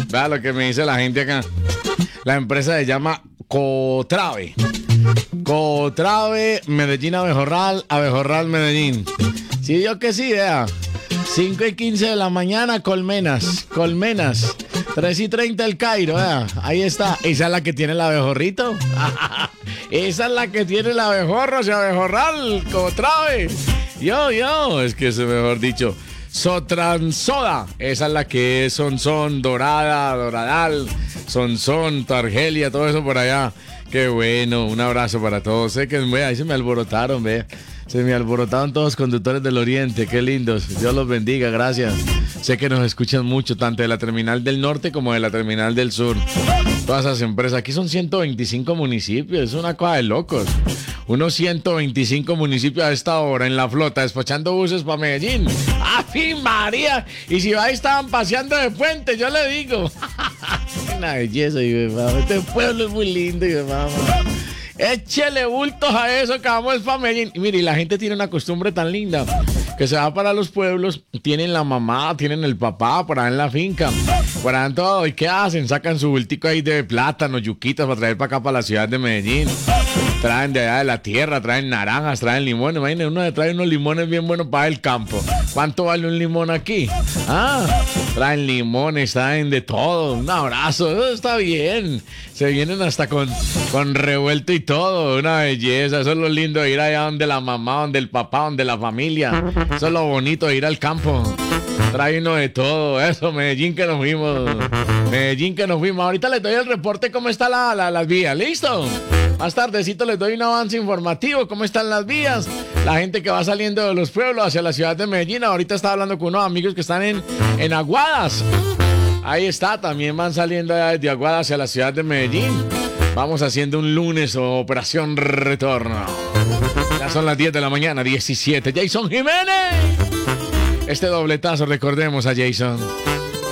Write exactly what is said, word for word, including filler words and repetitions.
Vea lo que me dice la gente acá. La empresa se llama Cotrave. Cotrave, Medellín, Abejorral, Abejorral, Medellín. Sí, yo que sí, vea. cinco y quince de la mañana, Colmenas. Colmenas. tres y treinta el Cairo, vea. Ahí está. Esa es la que tiene el abejorrito. Esa es la que tiene el abejorro, o sea, Abejorral, Cotrave. Yo, yo, es que eso mejor dicho. Sotransoda, esa es la que es Sonson, Dorada, Doradal, Sonson, Targelia, todo eso por allá. Qué bueno, un abrazo para todos. Sé que ve, ahí se me alborotaron, ve. Se me alborotaron todos los conductores del Oriente, qué lindos. Dios los bendiga, gracias. Sé que nos escuchan mucho, tanto de la terminal del norte como de la terminal del sur. Todas esas empresas, aquí son ciento veinticinco municipios, es una cosa de locos. Unos ciento veinticinco municipios a esta hora en la flota, despachando buses para Medellín. ¡Ay, María! Y si ahí estaban paseando de puente, yo le digo. Una belleza, y mamá. Este pueblo es muy lindo, y mamá. Échele bultos a eso que vamos para Medellín. Y mire, y la gente tiene una costumbre tan linda que se va para los pueblos, tienen la mamá, tienen el papá por ahí en la finca, por ahí en todo. ¿Y qué hacen? Sacan su bultico ahí de plátano, yuquitas para traer para acá, para la ciudad de Medellín. Traen de allá de la tierra, traen naranjas, traen limones. Imagínense, uno trae unos limones bien buenos para el campo. ¿Cuánto vale un limón aquí? Ah, traen limones, traen de todo. Un abrazo, eso está bien. Se vienen hasta con, con revuelto y todo. Una belleza, eso es lo lindo de ir allá donde la mamá, donde el papá, donde la familia. Eso es lo bonito de ir al campo. Trae uno de todo. Eso, Medellín que nos fuimos. Medellín que nos fuimos. Ahorita les doy el reporte cómo está la, la, las vías. ¿Listo? Más tardecito les doy un avance informativo. ¿Cómo están las vías? La gente que va saliendo de los pueblos hacia la ciudad de Medellín. Ahorita estaba hablando con unos amigos que están en, en Aguadas. Ahí está. También van saliendo de Aguadas hacia la ciudad de Medellín. Vamos haciendo un lunes o operación retorno. Ya son las diez de la mañana, diecisiete. Jason Jiménez. Este dobletazo, recordemos a Jason.